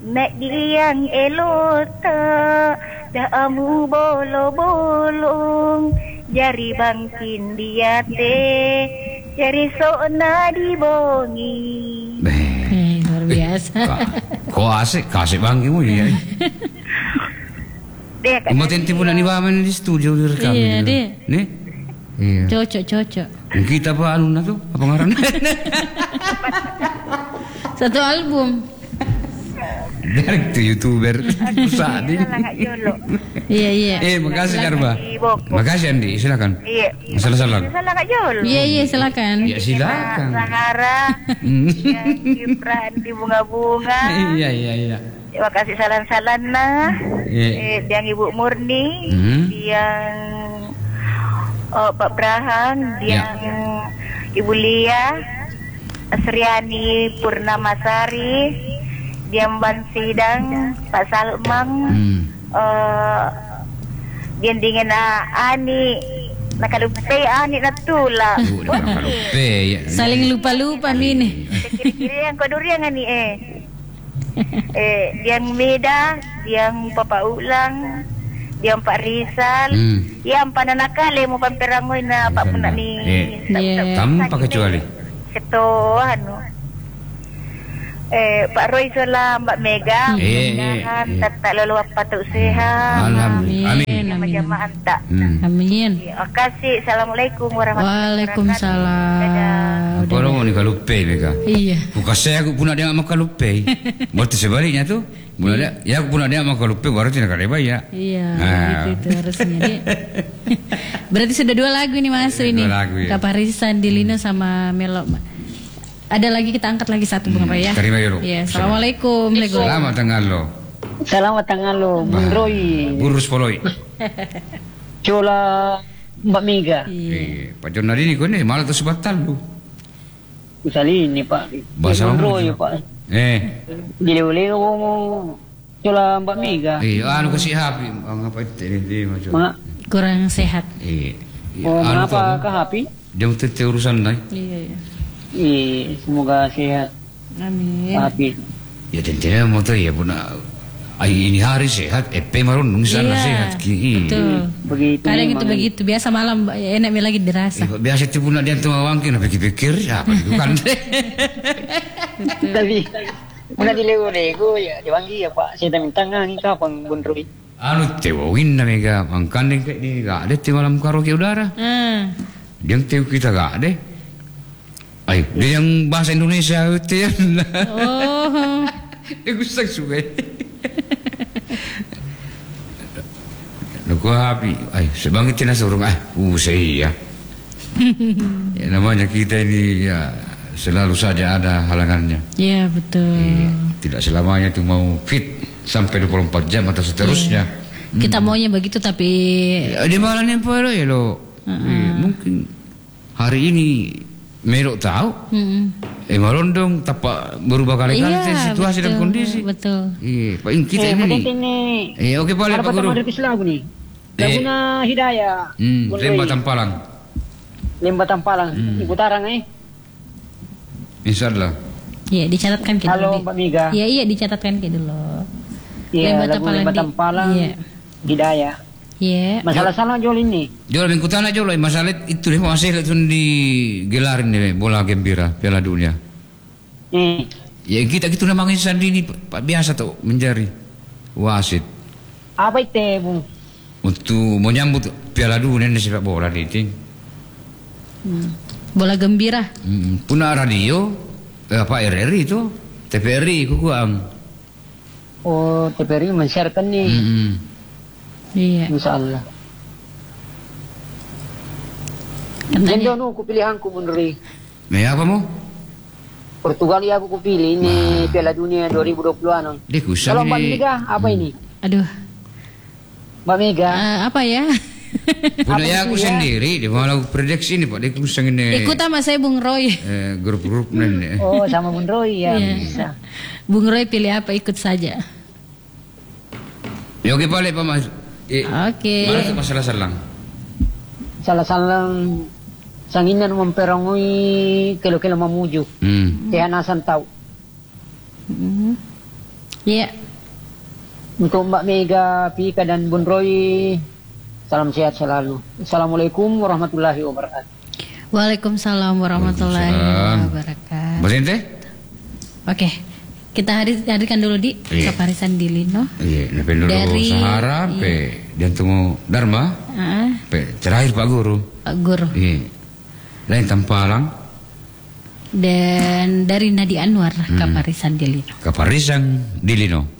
Nak diang elota dah amu bolo-bolong jari bangkin dia jari sona dibongi. Luar biasa. Kok asik bangkimu ya. Umatin tipu nak niwaman di studio direkam. Iya, deh. Nih. Iya. Cocok. Kita apa anu na tuh? Apa ngaran? Satu album. Direct to YouTuber. Susah deh. Iya. Makasih Karba. Makasih Andi, silakan. Iya. Salah. Salah Kak Jolo. Iya, silakan. Ya silakan. Sahara. Yang Gibran di bunga-bunga. Iya. Terima kasih salam-salam nah. Yang Ibu Murni, yang Pak Brahang, yang Ibu Lia, Asriani Purnamasari, Diam Bansidang, Pak Salmang, Dian dingin Ani, nakalupe Ani natula. Saling lupa-lupa nih. Kira-kira yang kodurian Ani Diang Meda, Diang Papa Ulang, Diang Pak Rizal, yang pananakale mo pamperangoy na Pak Puna ni. Tanpa kecuali. Ketuhan. Pak Roy Sola, Mbak Mega, mudah-mudahan tetap lalu patuk sehat. Amin. Jamaah tak. Amin. Terima kasih. Assalamualaikum warahmatullahi wabarakatuh. Waalaikumsalam. Apa orang ni kalupe mereka? Iya. Bukan saya aku pun ada sama kalupe. Berarti sebaliknya tuh. Ya aku pun ada sama kalupe berarti nak ada ya. Iya. Itu harusnya dia. Berarti sudah 2 lagu ini Mas ini. 2 lagu ya. Kaparisan Dilino sama Melo. Ada lagi kita angkat lagi satu Bung Roy ya. Terima kasih. Iya. Assalamualaikum. Selamat tanggal lo. Selamat tanggal lo, Bung Roy. Burus poloi. Cola Mbak Mega. Pak Jonadi ni kau ni malah tu sebatal lu. Usali ini Pak. Bahasa Bung Roy Pak. Dile-dile ngomong cola Mbak Mega. Anu kasih happy. Ngapa itu dia macam. Kurang sehat. Mengapa ke happy? Dia mesti urusan lain. Iya. Semoga sehat. Amin. Happy. Ya tentunya mau tu ya pun ini hari sehat, marun sana sehat. Betul. Kadang itu begitu. Biasa malam enak lagi dirasa. Biasa itu pun dia tu mawangkin, pikir apa itu kan. Tapi muna dilego ya diwangi ya Pak. Saya minta ngani kapan Bung Roy. Anu tewin na mega angkandeng kayak ni gak ada di malam karaoke udara. Dia tew kita gak ada. Dia yang bahasa Indonesia itu ya. Oh. Dia gusak suka. Lagu api. Sebangkit tina surung saya. Ya namanya kita ini ya selalu saja ada halangannya. Iya betul. Tidak selamanya itu mau fit sampai 24 jam atau seterusnya. Kita maunya begitu tapi di malam yang pada ya lo. Mungkin hari ini Merok tahu, Marondong tapak berubah kali-kali situasi dan kondisi. Betul. Paling kita ini. Oke boleh Pak Guru. Lagu nih. Laguna Hidayah. Lembah Tampalang. Ibu Tarang Insyaallah. Iya dicatatkan kita. Halo Mbak Mega. Iya dicatatkan kita dulu. Lembah Tampalang. Hidayah. Iya. Masalah Jol ini. Jol minggu tanah Jol masalah itu deh masih itu digelarin nih bola gembira Piala Dunia. Ya kita gitu namanya sandi ini Pak biasa tuh menjadi wasit. Apa itu Bung? Untuk menyambut Piala Dunia di sepak bola dating. Bola gembira. Punah radio Pak RRI itu TVRI kukuang. Oh TVRI men-sharekan nih. Iya. Insyaallah. Jadi aku pilihanku Bung Roy. Apa mau? Portugal ya aku pilih ini Piala Dunia 2020-an. Kalau Mbak Mega apa ini? Aduh. Mbak Mega. Apa ya? Punya aku sendiri, dia malah prediksi ini Pak, dia kusang ini. Ikut sama saya Bung Roy. Grup-grup nih. Oh sama Bung Roy ya bisa. Bung Roy pilih apa ikut saja. Ya oke balik Pak Mas. Oke. Mana tu masalah salang? Salah-salang sanginan memperangui kilo-kilo mamuju. Kaya nasan tahu. Iya. Untuk Mbak Mega, Pika dan Bun Roy, salam sehat selalu. Assalamualaikum warahmatullahi wabarakatuh. Waalaikumsalam warahmatullahi wabarakatuh. Mbak Sinte? Oke, kita hadirkan dulu di Kaparisan di Lino. Iya, dari Sahara, dan tunggu Dharma, terakhir Pak Guru. Pak Guru. Iya. Lain Tampalang. Dan dari Nadi Anwar, Kaparisan di Lino. Kaparisan di Lino.